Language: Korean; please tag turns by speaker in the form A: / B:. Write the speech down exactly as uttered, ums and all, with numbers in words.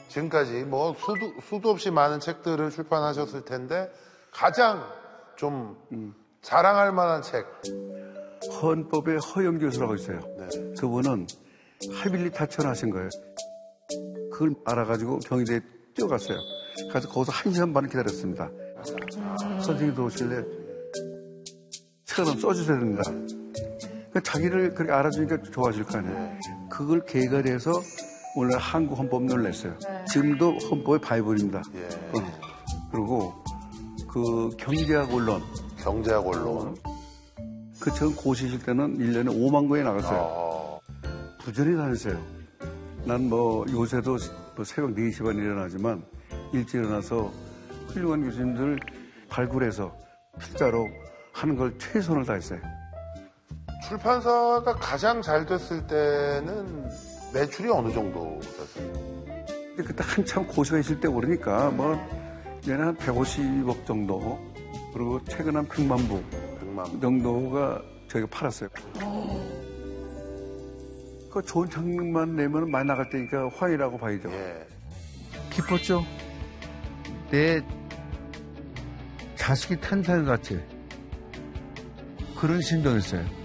A: 지금까지 뭐 수도, 수도 없이 많은 책들을 출판하셨을 텐데 가장 좀 음. 자랑할 만한 책.
B: 헌법의 허영 교수라고 있어요. 네. 그분은 하빌리타천 하신 거예요. 그걸 알아가지고 경희대에 뛰어갔어요. 그래서 거기서 한 시간 반을 기다렸습니다. 아. 선생님도 오실래? 책을 좀 써주셔야 됩니다. 그러니까 자기를 그렇게 알아주니까 좋아질 거 아니에요. 네. 그걸 개괄해서 오늘 한국 헌법론을 냈어요. 네. 지금도 헌법의 바이블입니다. 예. 어. 그리고 그 경제학 원론.
A: 경제학 원론.
B: 그 전 고시실 때는 일 년에 오만 권이 나갔어요. 어. 부전히 다녔어요. 난 뭐 요새도 뭐 새벽 네 시 반에 일어나지만 일찍 일어나서 훌륭한 교수님들 발굴해서 필자로 하는 걸 최선을 다했어요.
A: 출판사가 가장 잘 됐을 때는 매출이 어느 정도였어요?
B: 그때 한참 고시가 있을 때 오르니까 뭐 얘는 한 백오십억 정도, 그리고 책은 한 백만 부 정도가 저희가 팔았어요. 그 좋은 책만 내면 많이 나갈 때니까 화이라고 봐야죠. 예.
C: 기뻤죠. 내 자식이 탄생같이 그런 심정이었어요.